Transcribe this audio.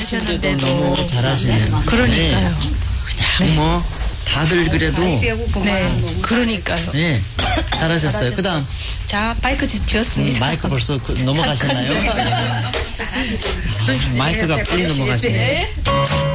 잘하셨는데도 너무 잘하시네요. 그러니까요. 그냥 뭐 다들 그래도 네, 그러니까요. 네, 잘하셨어요. 그다음 자, 마이크 쥐었습니다. 마이크 벌써 넘어가셨나요? 마이크가 빨리 넘어가시네요.